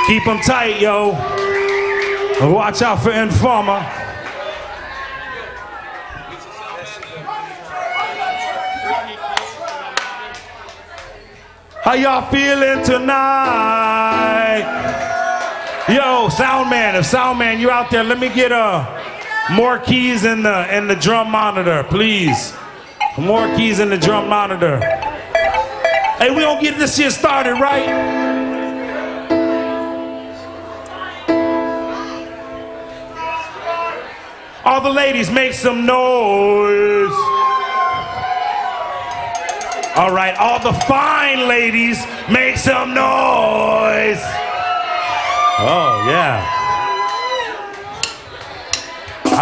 Keep them tight, yo. Watch out for Informer. How y'all feeling tonight? Yo, Soundman, if Soundman, you out there, let me get more keys in the drum monitor, please. More keys in the drum monitor. Hey, we gonna get this shit started, right? All the ladies, make some noise. All right, all the fine ladies, make some noise. Oh, yeah.